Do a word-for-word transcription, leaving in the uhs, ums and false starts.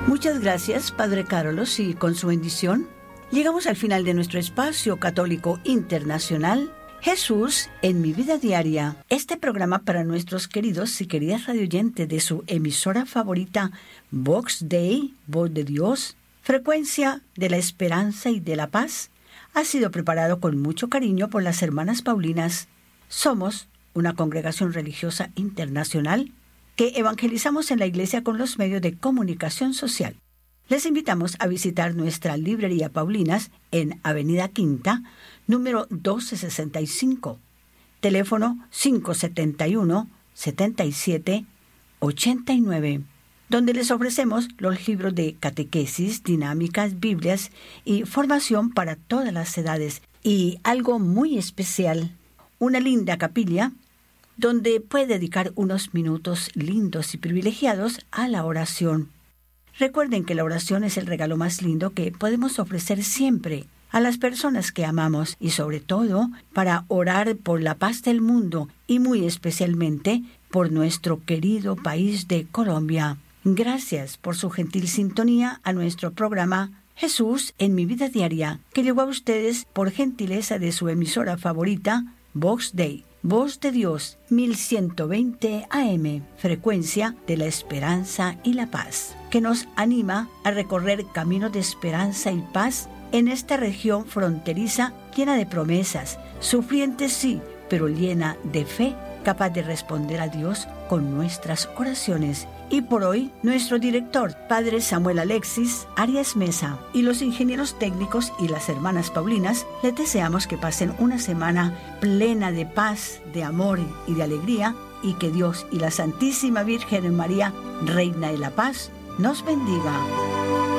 Muchas gracias, Padre Carlos, y con su bendición llegamos al final de nuestro espacio católico internacional, Jesús en mi vida diaria. Este programa para nuestros queridos y queridas radioyentes de su emisora favorita, Vox Dei, Voz de Dios, frecuencia de la esperanza y de la paz, ha sido preparado con mucho cariño por las hermanas Paulinas. Somos una congregación religiosa internacional que evangelizamos en la iglesia con los medios de comunicación social. Les invitamos a visitar nuestra librería Paulinas en Avenida Quinta, número doce sesenta y cinco, teléfono cinco siete uno, siete siete, ocho nueve, donde les ofrecemos los libros de catequesis, dinámicas, Biblias y formación para todas las edades. Y algo muy especial, una linda capilla donde puede dedicar unos minutos lindos y privilegiados a la oración. Recuerden que la oración es el regalo más lindo que podemos ofrecer siempre a las personas que amamos y sobre todo para orar por la paz del mundo y muy especialmente por nuestro querido país de Colombia. Gracias por su gentil sintonía a nuestro programa Jesús en mi vida diaria, que llegó a ustedes por gentileza de su emisora favorita, Vox Dei, Voz de Dios, mil ciento veinte A M, frecuencia de la esperanza y la paz, que nos anima a recorrer caminos de esperanza y paz en esta región fronteriza llena de promesas, sufriente sí, pero llena de fe, capaz de responder a Dios con nuestras oraciones. Y por hoy, nuestro director, Padre Samuel Alexis Arias Mesa, y los ingenieros técnicos y las hermanas Paulinas, les deseamos que pasen una semana plena de paz, de amor y de alegría, y que Dios y la Santísima Virgen María, Reina de la Paz, nos bendiga.